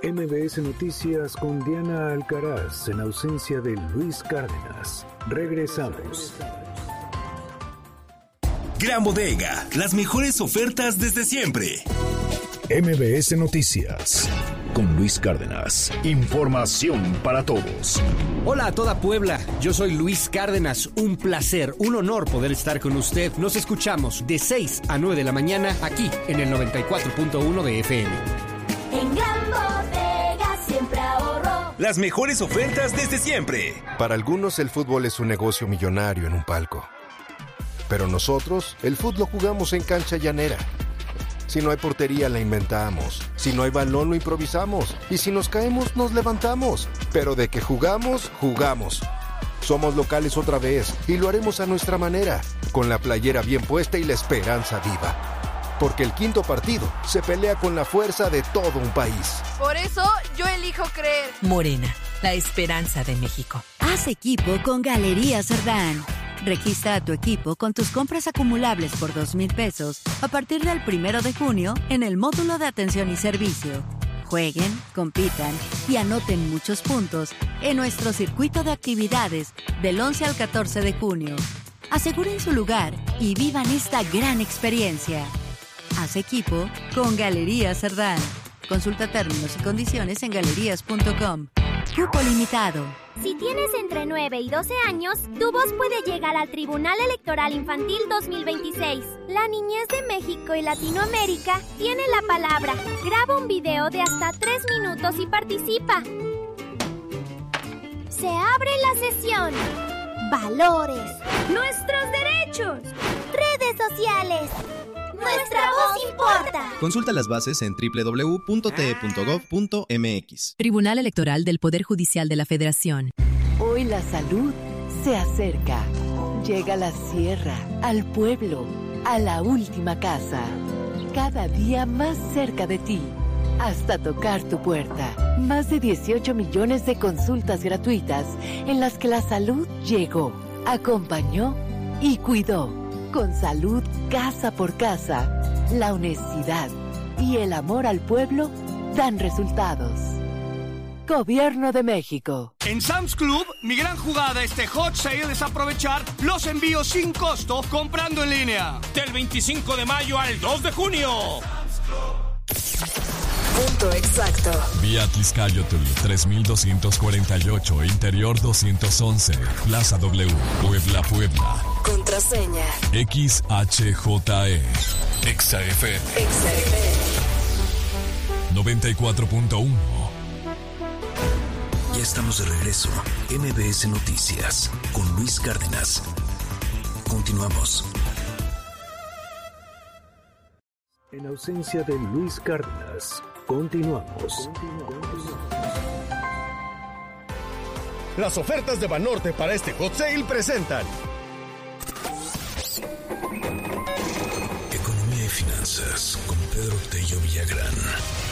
MBS Noticias con Diana Alcaraz en ausencia de Luis Cárdenas. Regresamos. Gran Bodega, las mejores ofertas desde siempre. MBS Noticias con Luis Cárdenas. Información para todos. Hola a toda Puebla, yo soy Luis Cárdenas. Un placer, un honor poder estar con usted. Nos escuchamos de 6 a 9 de la mañana aquí en el 94.1 de FM. En Gran Bodega siempre ahorro. Las mejores ofertas desde siempre. Para algunos el fútbol es un negocio millonario en un palco. Pero nosotros, el fútbol lo jugamos en cancha llanera. Si no hay portería, la inventamos. Si no hay balón, lo improvisamos. Y si nos caemos, nos levantamos. Pero de que jugamos, jugamos. Somos locales otra vez y lo haremos a nuestra manera, con la playera bien puesta y la esperanza viva. Porque el quinto partido se pelea con la fuerza de todo un país. Por eso yo elijo creer. Morena, la esperanza de México. Haz equipo con Galerías Cerdán. Registra a tu equipo con tus compras acumulables por 2,000 pesos a partir del 1 de junio en el módulo de atención y servicio. Jueguen, compitan y anoten muchos puntos en nuestro circuito de actividades del 11 al 14 de junio. Aseguren su lugar y vivan esta gran experiencia. Haz equipo con Galerías Cerdán. Consulta términos y condiciones en galerías.com. Cupo limitado. Si tienes entre 9 y 12 años, tu voz puede llegar al Tribunal Electoral Infantil 2026. La niñez de México y Latinoamérica tiene la palabra. Graba un video de hasta 3 minutos y participa. Se abre la sesión. Valores. Nuestros derechos. Redes sociales. Nuestra voz importa. Consulta las bases en www.te.gov.mx. Tribunal Electoral del Poder Judicial de la Federación. Hoy la salud se acerca. Llega a la sierra, al pueblo, a la última casa. Cada día más cerca de ti. Hasta tocar tu puerta. Más de 18 millones de consultas gratuitas en las que la salud llegó, acompañó y cuidó. Con salud casa por casa, la honestidad y el amor al pueblo dan resultados. Gobierno de México. En Sam's Club, mi gran jugada este Hot Sale es aprovechar los envíos sin costo comprando en línea. Del 25 de mayo al 2 de junio. Punto exacto. Vía Tizcayotl 3248, Interior 211, Plaza W, Puebla, Puebla. Contraseña XHJE. XFM. 94.1. Ya estamos de regreso. MBS Noticias con Luis Cárdenas. Continuamos. En ausencia de Luis Cárdenas, continuamos. Las ofertas de Banorte para este Hot Sale presentan Economía y finanzas con Pedro Tello Villagrán.